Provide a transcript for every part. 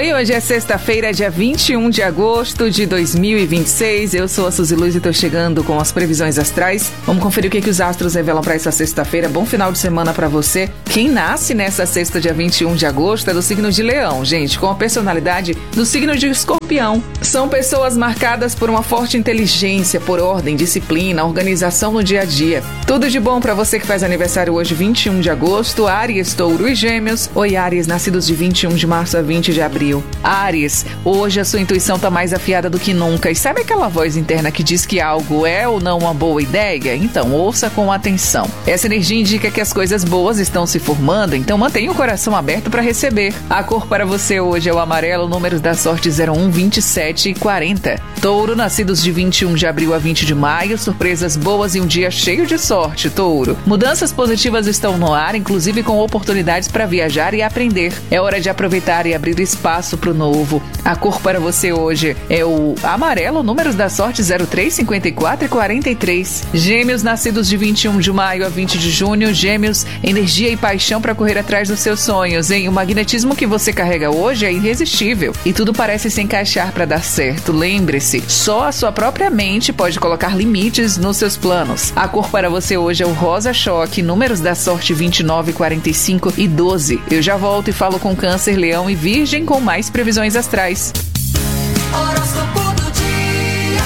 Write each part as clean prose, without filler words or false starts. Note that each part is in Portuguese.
Oi, hoje é sexta-feira, dia 21 de agosto de 2026. Eu sou a Suzy Luz e tô chegando com as previsões astrais. Vamos conferir o que os astros revelam para essa sexta-feira. Bom final de semana para você. Quem nasce nessa sexta, dia 21 de agosto, é do signo de Leão, gente, com a personalidade do signo de Escorpião. São pessoas marcadas por uma forte inteligência, por ordem, disciplina, organização no dia a dia. Tudo de bom para você que faz aniversário hoje, 21 de agosto, Áries, Touro e Gêmeos. Oi, Áries, nascidos de 21 de março a 20 de abril. Áries, hoje a sua intuição tá mais afiada do que nunca. E sabe aquela voz interna que diz que algo é ou não uma boa ideia? Então, ouça com atenção. Essa energia indica que as coisas boas estão se formando, então mantenha o coração aberto para receber. A cor para você hoje é o amarelo, números da sorte 01, 27 e 40. Touro, nascidos de 21 de abril a 20 de maio, surpresas boas e um dia cheio de sorte, Touro. Mudanças positivas estão no ar, inclusive com oportunidades para viajar e aprender. É hora de aproveitar e abrir espaço para o novo. A cor para você hoje é o amarelo, números da sorte 03, 54 e 43. Gêmeos, nascidos de 21 de maio a 20 de junho, Gêmeos, energia e paixão para correr atrás dos seus sonhos, hein? O magnetismo que você carrega hoje é irresistível e tudo parece se encaixar para dar certo. Lembre-se, só a sua própria mente pode colocar limites nos seus planos. A cor para você hoje é o rosa choque, números da sorte 29, 45 e 12. Eu já volto e falo com Câncer, Leão e Virgem com mais previsões astrais. Horóscopo do dia.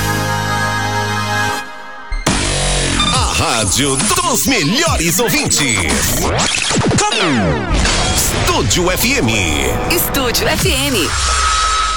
A rádio dos melhores ouvintes. Estúdio FM. Estúdio FM.